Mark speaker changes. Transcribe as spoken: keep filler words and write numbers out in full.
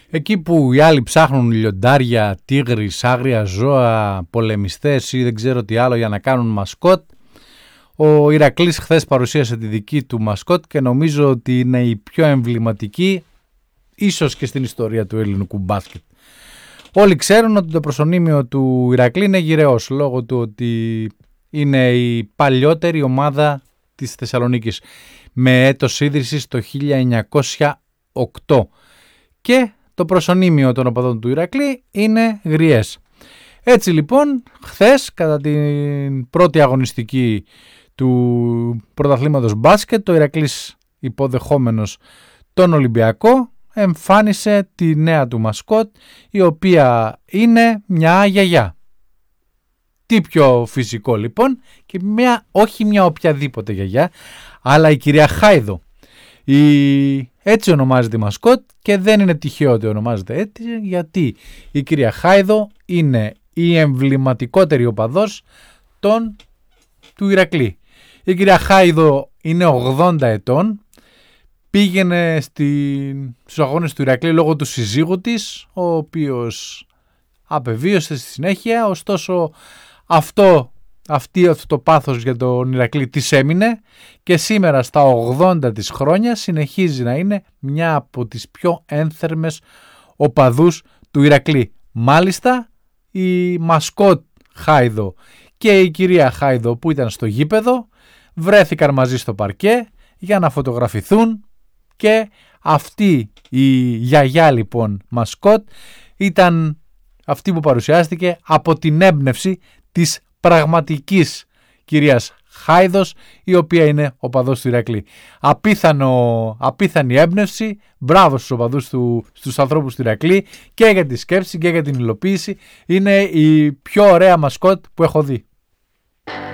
Speaker 1: Εκεί που οι άλλοι ψάχνουν λιοντάρια, τίγρης, άγρια ζώα, πολεμιστές ή δεν ξέρω τι άλλο για να κάνουν μασκότ, ο Ηρακλής χθες παρουσίασε τη δική του μασκότ και νομίζω ότι είναι η πιο εμβληματική ίσως και στην ιστορία του ελληνικού μπάσκετ. Όλοι ξέρουν ότι το προσωνύμιο του Ηρακλή είναι γυρεός λόγω του ότι είναι η παλιότερη ομάδα της Θεσσαλονίκης με έτος ίδρυσης το χίλια εννιακόσια οκτώ και το προσωνύμιο των οπαδών του Ηρακλή είναι γριές. Έτσι λοιπόν χθες κατά την πρώτη αγωνιστική του πρωταθλήματος μπάσκετ το Ηρακλής υποδεχόμενος τον Ολυμπιακό εμφάνισε τη νέα του μασκότ η οποία είναι μια γιαγιά. Τι πιο φυσικό λοιπόν και μια, όχι μια οποιαδήποτε γιαγιά αλλά η κυρία Χάιδο. Η, έτσι ονομάζεται η μασκότ και δεν είναι τυχαίο ότι ονομάζεται έτσι γιατί η κυρία Χάιδο είναι η εμβληματικότερη οπαδός των, του Ηρακλή. Η κυρία Χάιδο είναι ογδόντα ετών. Πήγαινε στη, στους αγώνες του Ηρακλή λόγω του συζύγου της, ο οποίος απεβίωσε στη συνέχεια, ωστόσο αυτό, αυτή, αυτό το πάθος για τον Ηρακλή της έμεινε και σήμερα στα ογδόντα της χρόνια συνεχίζει να είναι μια από τις πιο ένθερμες οπαδούς του Ηρακλή. Μάλιστα η μασκότ Χάιδο και η κυρία Χάιδο που ήταν στο γήπεδο βρέθηκαν μαζί στο παρκέ για να φωτογραφηθούν και αυτή η γιαγιά λοιπόν μασκότ ήταν αυτή που παρουσιάστηκε από την έμπνευση της πραγματικής κυρίας Χάιδος η οποία είναι οπαδός του Ηρακλή. Απίθανο, απίθανη έμπνευση, μπράβο στους οπαδούς του, στους ανθρώπους του Ηρακλή και για τη σκέψη και για την υλοποίηση. Είναι η πιο ωραία μασκότ που έχω δει.